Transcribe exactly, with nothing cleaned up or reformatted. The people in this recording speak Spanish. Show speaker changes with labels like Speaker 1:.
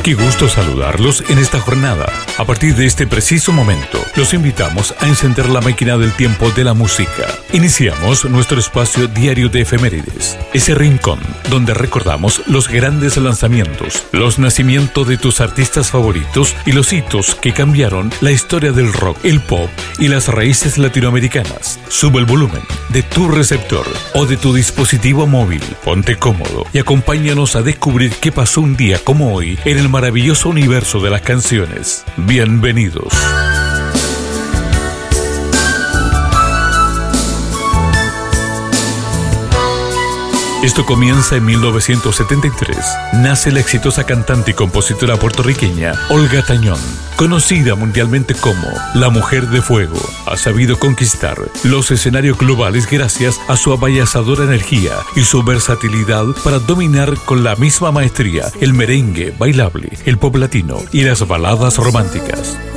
Speaker 1: Qué gusto saludarlos en esta jornada. A partir de este preciso momento, los invitamos a encender la máquina del tiempo de la música. Iniciamos nuestro espacio diario de efemérides, ese rincón donde recordamos los grandes lanzamientos, los nacimientos de tus artistas favoritos y los hitos que cambiaron la historia del rock, el pop y las raíces latinoamericanas. Sube el volumen de tu receptor o de tu dispositivo móvil, ponte cómodo y acompáñanos a descubrir qué pasó un día como hoy en el maravilloso universo de las canciones. Bienvenidos. Esto comienza en mil novecientos setenta y tres. Nace la exitosa cantante y compositora puertorriqueña Olga Tañón, conocida mundialmente como la Mujer de Fuego. Ha sabido conquistar los escenarios globales gracias a su abayazadora energía y su versatilidad para dominar con la misma maestría el merengue bailable, el pop latino y las baladas románticas.